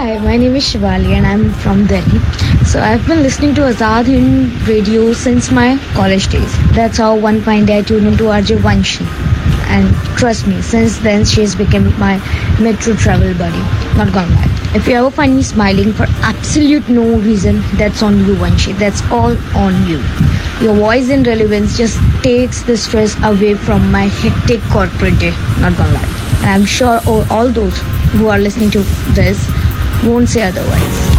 Hi, my name is Shivali and I'm from Delhi. So I've been listening to Azad Hind radio since my college days. That's how one fine day I tuned into RJ Vanshi. And trust me, since then she has become my metro travel buddy. Not gonna lie. If you ever find me smiling for absolute no reason, that's on you, Vanshi. That's all on you. Your voice and relevance just takes the stress away from my hectic corporate day. Not gonna lie. And I'm sure all those who are listening to this won't say otherwise.